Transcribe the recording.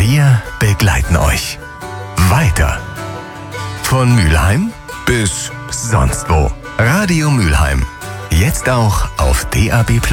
Wir begleiten euch weiter. Von Mülheim bis sonst wo. Radio Mülheim. Jetzt auch auf DAB+.